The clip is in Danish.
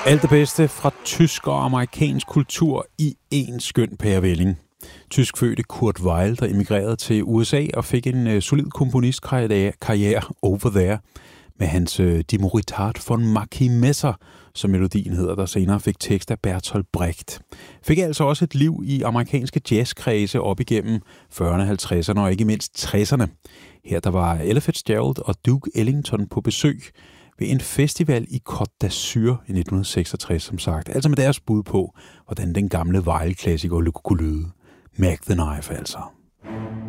Alt det bedste fra tysk og amerikansk kultur i en skøn pærevælling. Tyskfødte Kurt Weill, der emigrerede til USA og fik en solid komponistkarriere over there med hans Die Moritat von Mackie Messer, som melodien hedder, der senere fik tekst af Bertolt Brecht. Fik altså også et liv i amerikanske jazzkredse op igennem 40'erne, 50'erne og ikke mindst 60'erne. Her der var Ella Fitzgerald og Duke Ellington på besøg ved en festival i Côte d'Azur i 1966, som sagt. Altså med deres bud på, hvordan den gamle Weill-klassiker kunne lyde. Mac the Knife, altså.